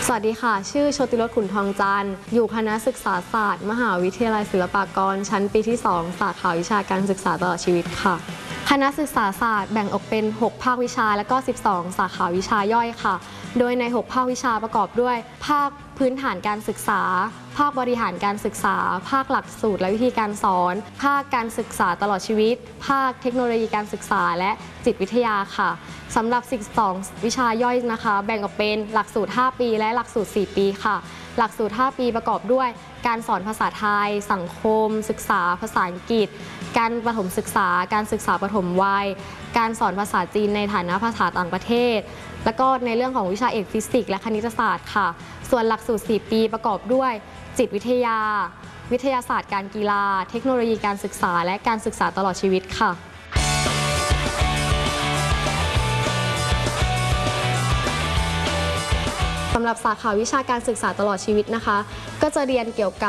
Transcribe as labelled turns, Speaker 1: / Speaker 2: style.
Speaker 1: สวัสดีค่ะชื่อโชติรสขุนทองจันทร์อยู่คณะศึกษาศาสตร์มหาวิทยาลัยศิลปากรชั้นปีที่ 2 สาขาวิชาการศึกษาตลอดชีวิตค่ะคณะศึกษาศาสตร์แบ่งออกเป็น 6 ภาควิชาและก็ 12 สาขาวิชาย่อยค่ะโดยใน 6 ภาควิชาประกอบด้วยภาคพื้นฐานการศึกษาภาคบริหารการศึกษาภาคหลักสูตรและวิธีการสอนภาคการศึกษาตลอดชีวิตภาคเทคโนโลยีการศึกษาและจิตวิทยาค่ะสำหรับ12วิชาย่อยนะคะแบ่งออกเป็นหลักสูตร 5 ปีและหลักสูตร 4 ปีค่ะหลักสูตร 5 ปีประกอบด้วยการสอนภาษาไทยสังคมศึกษาภาษาอังกฤษการประถมศึกษาการศึกษาปฐมวัยการสอนภาษาจีนในฐานะภาษาต่างประเทศแล้วก็ในเรื่องของวิชาเอกฟิสิกส์และคณิตศาสตร์ค่ะส่วนหลักสูตร 4 ปีประกอบด้วยจิตวิทยาวิทยาศาสตร์การกีฬาเทคโนโลยีการศึกษาและการศึกษาตลอดชีวิตค่ะสำหรับสาขาวิชาการศึกษาตลอดชีวิตนะคะก็จะเรียนเกี่ยวกับ